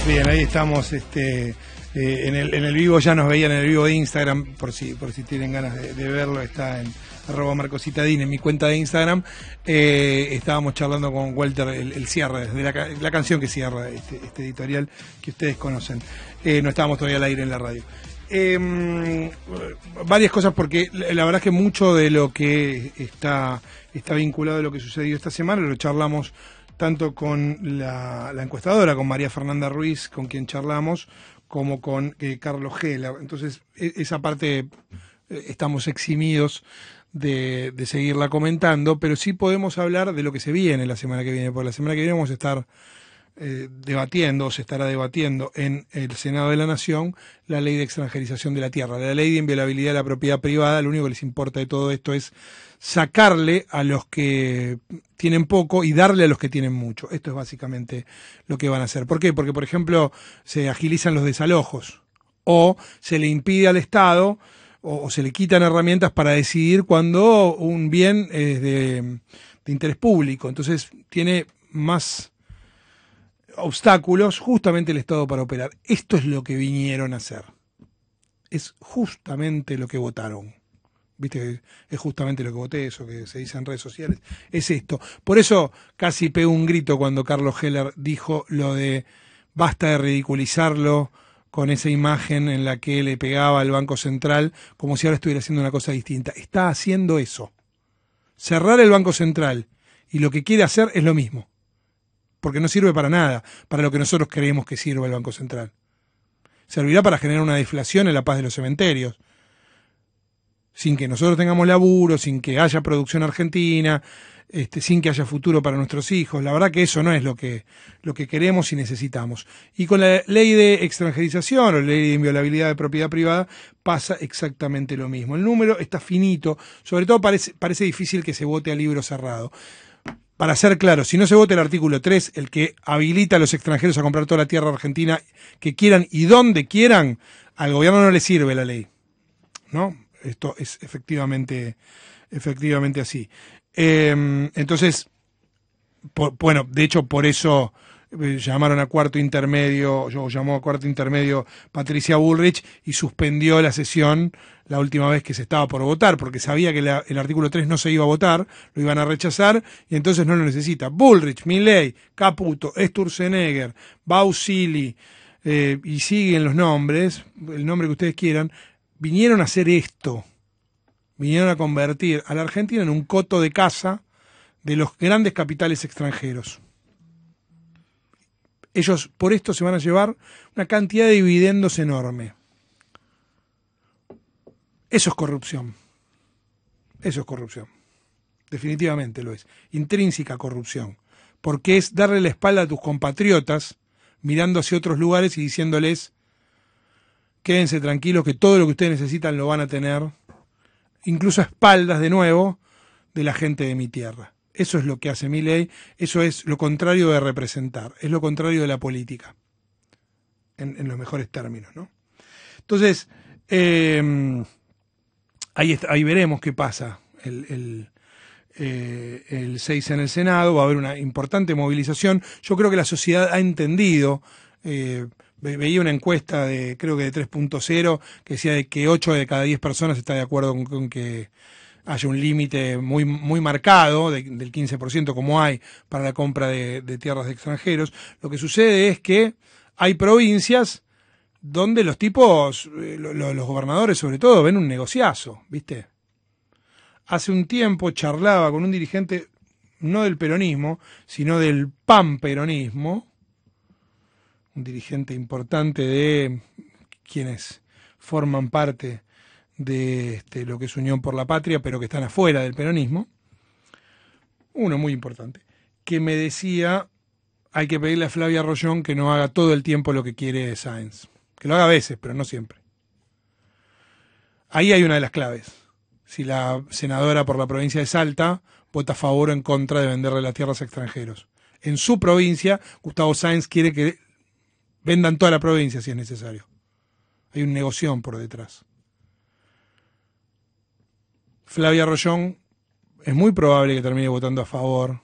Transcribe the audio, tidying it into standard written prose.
Bien, ahí estamos en el vivo, ya nos veían en el vivo de Instagram, por si tienen ganas de verlo, está en @marcositadin en mi cuenta de Instagram. Estábamos charlando con Walter el cierre, de la canción que cierra este editorial que ustedes conocen. No estábamos todavía al aire en la radio. Varias cosas, porque la verdad es que mucho de lo que está vinculado a lo que sucedió esta semana lo charlamos tanto con la encuestadora, con María Fernanda Ruiz, con quien charlamos, como con Carlos Heller. Entonces, esa parte estamos eximidos de seguirla comentando, pero sí podemos hablar de lo que se viene la semana que viene, porque la semana que viene vamos a estar se estará debatiendo en el Senado de la Nación la ley de extranjerización de la tierra, la ley de inviolabilidad de la propiedad privada. Lo único que les importa de todo esto es sacarle a los que tienen poco y darle a los que tienen mucho. Esto es básicamente lo que van a hacer. ¿Por qué? Porque, por ejemplo, se agilizan los desalojos, o se le impide al Estado, o se le quitan herramientas para decidir cuando un bien es de interés público. Entonces tiene más obstáculos justamente el Estado para operar. Esto es lo que vinieron a hacer. Es justamente lo que votaron. ¿Viste? Es justamente lo que voté, eso que se dice en redes sociales. Es esto. Por eso casi pegó un grito cuando Carlos Heller dijo lo de basta de ridiculizarlo con esa imagen en la que le pegaba al Banco Central como si ahora estuviera haciendo una cosa distinta. Está haciendo eso. Cerrar el Banco Central y lo que quiere hacer es lo mismo. Porque no sirve para nada, para lo que nosotros creemos que sirve el Banco Central. Servirá para generar una deflación en la paz de los cementerios, sin que nosotros tengamos laburo, sin que haya producción argentina, sin que haya futuro para nuestros hijos. La verdad que eso no es lo que queremos y necesitamos. Y con la ley de extranjerización o la ley de inviolabilidad de propiedad privada pasa exactamente lo mismo. El número está finito, sobre todo parece difícil que se vote a libro cerrado. Para ser claro, si no se vota el artículo 3, el que habilita a los extranjeros a comprar toda la tierra argentina que quieran y donde quieran, al gobierno no le sirve la ley, ¿no? Esto es efectivamente así. Entonces, bueno, de hecho por eso llamó a cuarto intermedio Patricia Bullrich y suspendió la sesión la última vez que se estaba por votar, porque sabía que el artículo 3 no se iba a votar, lo iban a rechazar, y entonces no lo necesita. Bullrich, Milei, Caputo, Sturzenegger, Bausili, y siguen los nombres, el nombre que ustedes quieran, vinieron a hacer esto, vinieron a convertir a la Argentina en un coto de caza de los grandes capitales extranjeros. Ellos por esto se van a llevar una cantidad de dividendos enorme. Eso es corrupción. Eso es corrupción. Definitivamente lo es. Intrínseca corrupción. Porque es darle la espalda a tus compatriotas mirando hacia otros lugares y diciéndoles: quédense tranquilos que todo lo que ustedes necesitan lo van a tener, incluso a espaldas de nuevo de la gente de mi tierra. Eso es lo que hace Milei, eso es lo contrario de representar, es lo contrario de la política, en los mejores términos, ¿no? Entonces, ahí veremos qué pasa el 6 en el Senado. Va a haber una importante movilización. Yo creo que la sociedad ha entendido. Veía una encuesta creo que de 3.0 que decía de que 8 de cada 10 personas está de acuerdo con que haya un límite muy, muy marcado del 15% como hay para la compra de tierras de extranjeros. Lo que sucede es que hay provincias donde los tipos, los gobernadores sobre todo, ven un negociazo, ¿viste? Hace un tiempo charlaba con un dirigente, no del peronismo, sino del panperonismo, un dirigente importante de quienes forman parte de lo que es Unión por la Patria, pero que están afuera del peronismo, uno muy importante, que me decía: hay que pedirle a Flavia Rollón que no haga todo el tiempo lo que quiere Sáenz, que lo haga a veces, pero no siempre. Ahí hay una de las claves. Si la senadora por la provincia de Salta vota a favor o en contra de venderle las tierras a extranjeros. En su provincia, Gustavo Sáenz quiere que vendan toda la provincia si es necesario. Hay un negocio por detrás. Flavia Rollón es muy probable que termine votando a favor